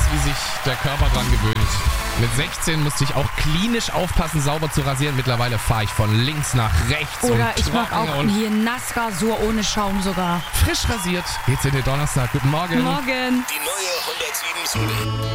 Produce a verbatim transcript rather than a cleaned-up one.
wie sich der Körper dran gewöhnt. Mit sechzehn musste ich auch klinisch aufpassen, sauber zu rasieren. Mittlerweile fahre ich von links nach rechts. Oder und ich mag auch und hier Nassrasur ohne Schaum sogar. frisch rasiert. Geht's in den Donnerstag. Guten Morgen. Morgen. Die neue hundertsieben Solo.